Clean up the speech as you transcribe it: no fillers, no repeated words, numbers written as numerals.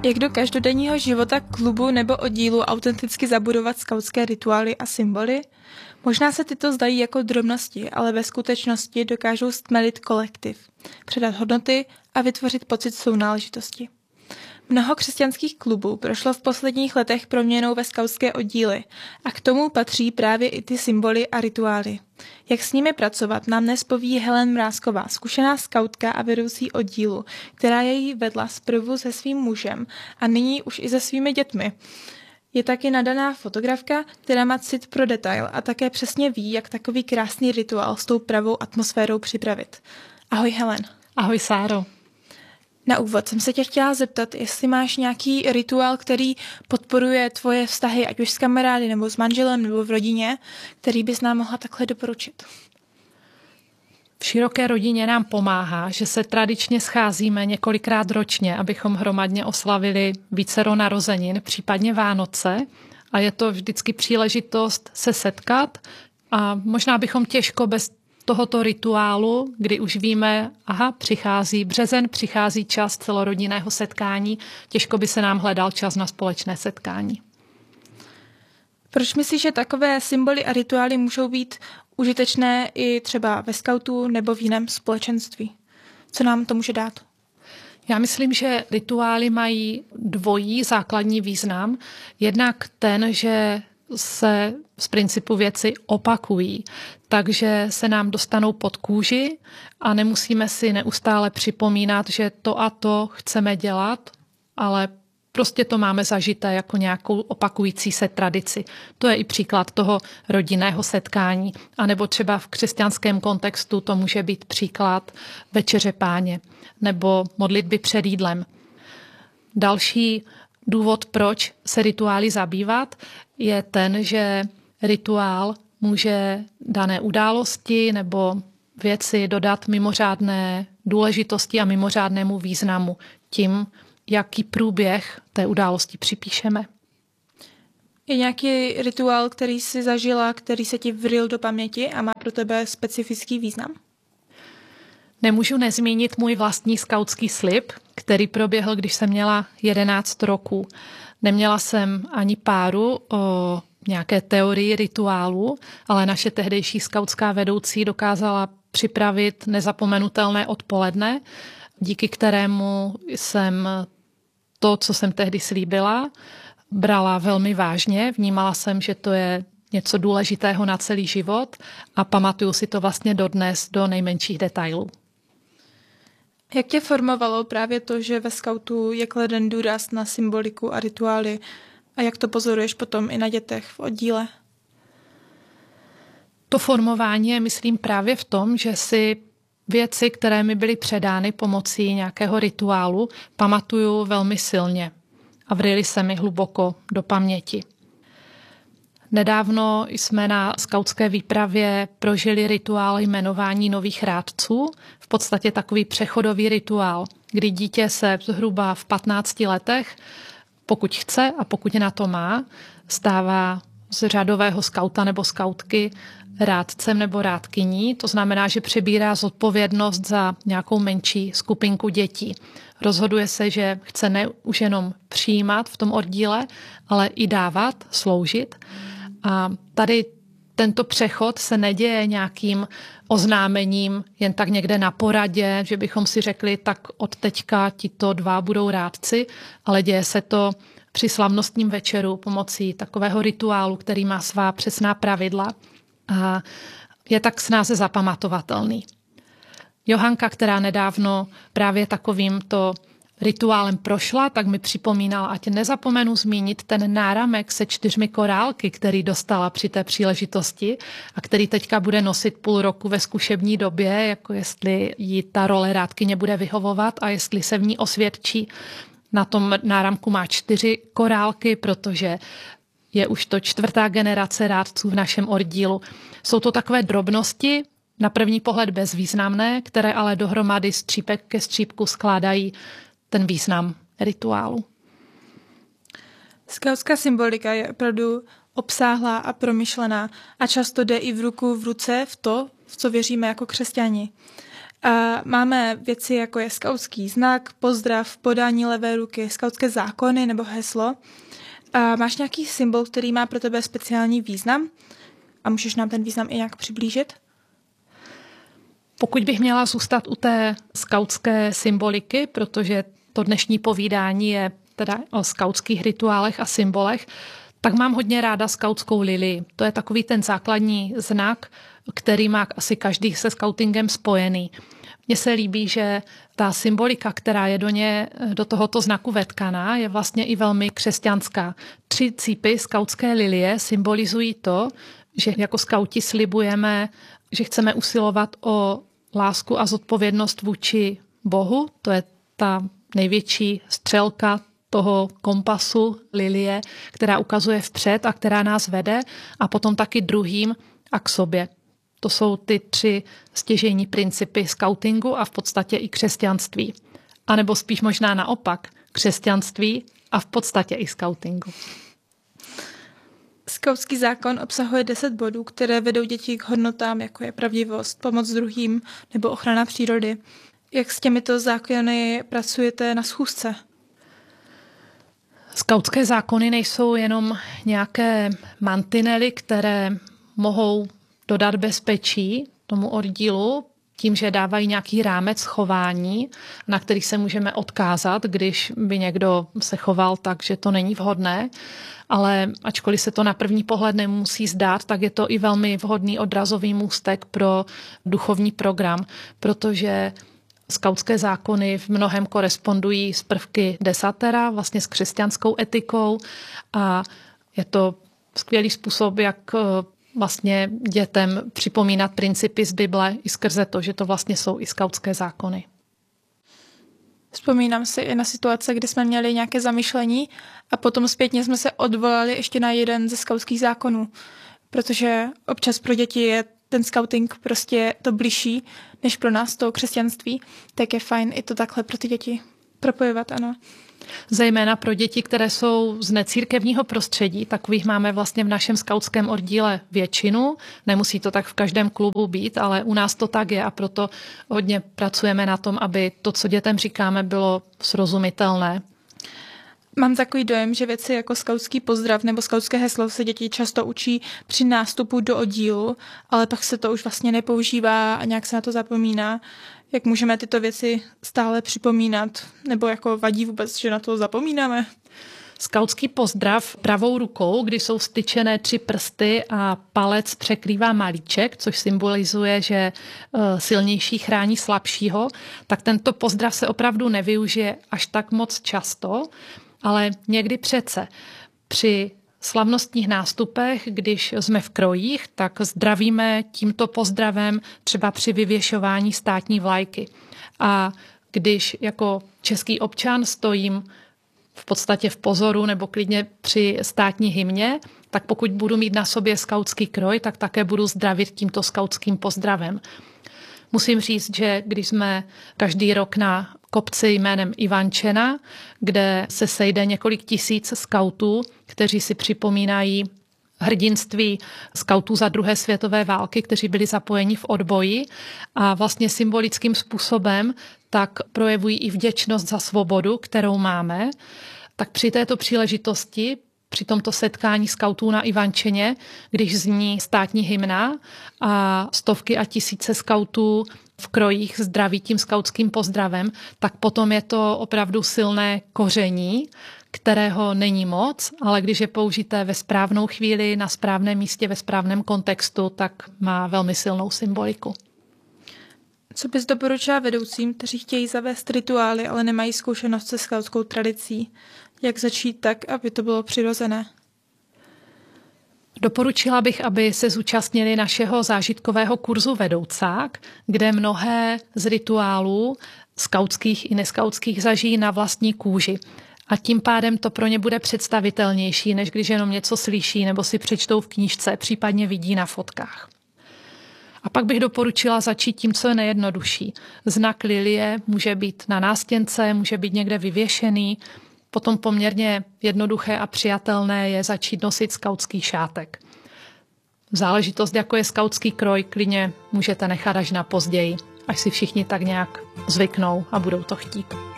Jak do každodenního života klubu nebo oddílu autenticky zabudovat skautské rituály a symboly? Možná se tyto zdají jako drobnosti, ale ve skutečnosti dokážou stmelit kolektiv, předat hodnoty a vytvořit pocit sounáležitosti. Mnoho křesťanských klubů prošlo v posledních letech proměnou ve skautské oddíly a k tomu patří právě i ty symboly a rituály. Jak s nimi pracovat, nám dnes poví Helen Mrázková, zkušená skautka a vedoucí oddílu, která jej vedla zprvu se svým mužem a nyní už i se svými dětmi. Je taky nadaná fotografka, která má cit pro detail a také přesně ví, jak takový krásný rituál s tou pravou atmosférou připravit. Ahoj Helen. Ahoj Sáro. Na úvod jsem se tě chtěla zeptat, jestli máš nějaký rituál, který podporuje tvoje vztahy, ať už s kamarády, nebo s manželem, nebo v rodině, který bys nám mohla takhle doporučit. V široké rodině nám pomáhá, že se tradičně scházíme několikrát ročně, abychom hromadně oslavili vícero narozenin, případně Vánoce. A je to vždycky příležitost se setkat a možná bychom těžko bez tohoto rituálu, kdy už víme, přichází březen, přichází čas celorodinného setkání, těžko by se nám hledal čas na společné setkání. Proč myslíš, že takové symboly a rituály můžou být užitečné i třeba ve skautu nebo v jiném společenství? Co nám to může dát? Já myslím, že rituály mají dvojí základní význam. Jednak ten, že se z principu věci opakují, takže se nám dostanou pod kůži a nemusíme si neustále připomínat, že to a to chceme dělat, ale prostě to máme zažité jako nějakou opakující se tradici. To je i příklad toho rodinného setkání. A nebo třeba v křesťanském kontextu to může být příklad večeře Páně nebo modlitby před jídlem. Další důvod, proč se rituály zabývat, je ten, že rituál může dané události nebo věci dodat mimořádné důležitosti a mimořádnému významu tím, jaký průběh té události připíšeme. Je nějaký rituál, který jsi zažila, který se ti vryl do paměti a má pro tebe specifický význam? Nemůžu nezmínit můj vlastní skautský slib, který proběhl, když jsem měla 11 roků. Neměla jsem ani páru o nějaké teorii rituálu, ale naše tehdejší skautská vedoucí dokázala připravit nezapomenutelné odpoledne, díky kterému jsem to, co jsem tehdy slíbila, brala velmi vážně. Vnímala jsem, že to je něco důležitého na celý život a pamatuju si to vlastně dodnes do nejmenších detailů. Jak tě formovalo právě to, že ve skautu je kladen důraz na symboliku a rituály a jak to pozoruješ potom i na dětech v oddíle? To formování je, myslím, právě v tom, že si věci, které mi byly předány pomocí nějakého rituálu, pamatuju velmi silně a vryly se mi hluboko do paměti. Nedávno jsme na skautské výpravě prožili rituál jmenování nových rádců, v podstatě takový přechodový rituál, kdy dítě se zhruba v 15 letech, pokud chce a pokud na to má, stává z řadového skauta nebo skautky rádcem nebo rádkyní. To znamená, že přebírá zodpovědnost za nějakou menší skupinku dětí. Rozhoduje se, že chce ne už jenom přijímat v tom oddíle, ale i dávat, sloužit. A tady tento přechod se neděje nějakým oznámením jen tak někde na poradě, že bychom si řekli, tak od teďka tito dva budou rádci, ale děje se to při slavnostním večeru pomocí takového rituálu, který má svá přesná pravidla a je tak snáze zapamatovatelný. Johanka, která nedávno právě takovýmto rituálem prošla, tak mi připomínala, ať nezapomenu zmínit ten náramek se 4 korálky, který dostala při té příležitosti a který teďka bude nosit půl roku ve zkušební době, jako jestli jí ta role rádkyně bude vyhovovat a jestli se v ní osvědčí. Na tom náramku má 4 korálky, protože je už to 4. generace rádců v našem oddílu. Jsou to takové drobnosti, na první pohled bezvýznamné, které ale dohromady střípek ke střípku skládají ten význam rituálu. Skautská symbolika je opravdu obsáhlá a promyšlená a často jde i v ruku v ruce v to, v co věříme jako křesťani. A máme věci, jako je skautský znak, pozdrav, podání levé ruky, skautské zákony nebo heslo. A máš nějaký symbol, který má pro tebe speciální význam? A můžeš nám ten význam i nějak přiblížit? Pokud bych měla zůstat u té skautské symboliky, protože to dnešní povídání je teda o skautských rituálech a symbolech, tak mám hodně ráda skautskou lilii. To je takový ten základní znak, který má asi každý se skautingem spojený. Mně se líbí, že ta symbolika, která je do tohoto znaku vetkaná, je vlastně i velmi křesťanská. 3 cípy skautské lilie symbolizují to, že jako skauti slibujeme, že chceme usilovat o lásku a zodpovědnost vůči Bohu. To je ta největší střelka toho kompasu lilie, která ukazuje vpřed a která nás vede, a potom taky druhým a k sobě. To jsou ty 3 stěžejní principy skautingu a v podstatě i křesťanství. A nebo spíš možná naopak, křesťanství a v podstatě i skautingu. Skautský zákon obsahuje 10 bodů, které vedou děti k hodnotám, jako je pravdivost, pomoc druhým nebo ochrana přírody. Jak s těmito zákony pracujete na schůzce? Skautské zákony nejsou jenom nějaké mantinely, které mohou dodat bezpečí tomu oddílu tím, že dávají nějaký rámec chování, na který se můžeme odkázat, když by někdo se choval tak, že to není vhodné. Ale ačkoliv se to na první pohled nemusí zdát, tak je to i velmi vhodný odrazový můstek pro duchovní program, protože skautské zákony v mnohem korespondují s prvky desatera, vlastně s křesťanskou etikou, a je to skvělý způsob, jak vlastně dětem připomínat principy z Bible i skrze to, že to vlastně jsou i skautské zákony. Vzpomínám si i na situace, kdy jsme měli nějaké zamyšlení a potom zpětně jsme se odvolali ještě na jeden ze skautských zákonů, protože občas pro děti je ten skauting prostě to bližší, než pro nás to křesťanství, tak je fajn i to takhle pro ty děti propojovat, ano. Zejména pro děti, které jsou z necírkevního prostředí, takových máme vlastně v našem skautském oddíle většinu. Nemusí to tak v každém klubu být, ale u nás to tak je, a proto hodně pracujeme na tom, aby to, co dětem říkáme, bylo srozumitelné. Mám takový dojem, že věci jako skautský pozdrav nebo skautské heslo se děti často učí při nástupu do oddílu, ale pak se to už vlastně nepoužívá a nějak se na to zapomíná. Jak můžeme tyto věci stále připomínat? Nebo jako vadí vůbec, že na to zapomínáme? Skautský pozdrav pravou rukou, kdy jsou styčené 3 prsty a palec překrývá malíček, což symbolizuje, že silnější chrání slabšího, tak tento pozdrav se opravdu nevyužije až tak moc často, ale někdy přece. Při slavnostních nástupech, když jsme v krojích, tak zdravíme tímto pozdravem třeba při vyvěšování státní vlajky. A když jako český občan stojím v podstatě v pozoru nebo klidně při státní hymně, tak pokud budu mít na sobě skautský kroj, tak také budu zdravit tímto skautským pozdravem. Musím říct, že když jsme každý rok na kopci jménem Ivančena, kde se sejde několik tisíc skautů, kteří si připomínají hrdinství skautů za 2. světové války, kteří byli zapojeni v odboji, a vlastně symbolickým způsobem tak projevují i vděčnost za svobodu, kterou máme, tak při této příležitosti, při tomto setkání skautů na Ivančeně, když zní státní hymna a stovky a tisíce skautů v krojích zdraví tím skautským pozdravem, tak potom je to opravdu silné koření, kterého není moc, ale když je použité ve správnou chvíli, na správném místě, ve správném kontextu, tak má velmi silnou symboliku. Co bys doporučila vedoucím, kteří chtějí zavést rituály, ale nemají zkušenost se skautskou tradicí? Jak začít tak, aby to bylo přirozené? Doporučila bych, aby se zúčastnili našeho zážitkového kurzu Vedoucák, kde mnohé z rituálů skautských i neskautských zažijí na vlastní kůži. A tím pádem to pro ně bude představitelnější, než když jenom něco slyší nebo si přečtou v knížce, případně vidí na fotkách. A pak bych doporučila začít tím, co je nejjednodušší. Znak lilie může být na nástěnce, může být někde vyvěšený. Potom poměrně jednoduché a přijatelné je začít nosit skautský šátek. Záležitost, jako je skautský kroj, klidně můžete nechat až na později. až si všichni tak nějak zvyknou a budou to chtít.